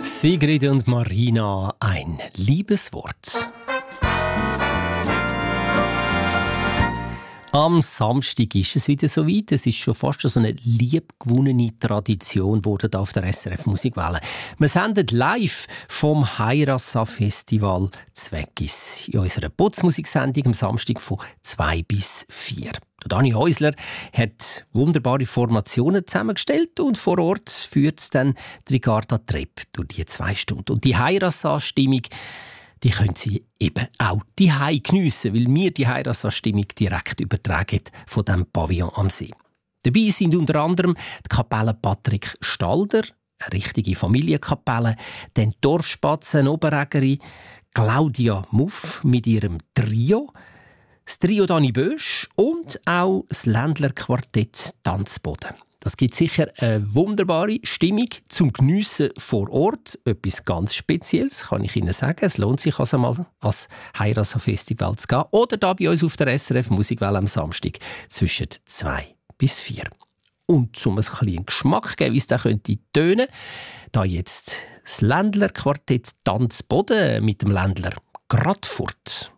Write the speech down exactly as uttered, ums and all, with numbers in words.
Sigrid und Marina, ein Liebeswort. Am Samstag ist es wieder so weit. Es ist schon fast so eine liebgewonnene Tradition geworden auf der S R F Musikwelle. Wir senden live vom Heirassa-Festival Zweckis in unserer Putzmusiksendung am Samstag von zwei bis vier. Dani Häusler hat wunderbare Formationen zusammengestellt und vor Ort führt dann Ricarda Trepp durch die zwei Stunden. Und die Heirassa-Stimmung, die können Sie eben auch die Hei geniessen, weil wir die Heirassa-Stimmung direkt übertragen von dem Pavillon am See. Dabei sind unter anderem die Kapelle Patrick Stalder, eine richtige Familienkapelle, dann die Dorfspatzen Oberägeri, Claudia Muff mit ihrem Trio, das Trio Dani Bösch und auch das Ländlerquartett Tanzboden. Das gibt sicher eine wunderbare Stimmung zum Geniessen vor Ort. Etwas ganz Spezielles, kann ich Ihnen sagen. Es lohnt sich also mal ans Heirassa-Festival zu gehen. Oder da bei uns auf der S R F Musikwelle am Samstag zwischen zwei bis vier. Und um ein bisschen Geschmack zu geben, wie es da könnte tönen, da jetzt das Ländlerquartett Tanzboden mit dem Ländler Gradfurt.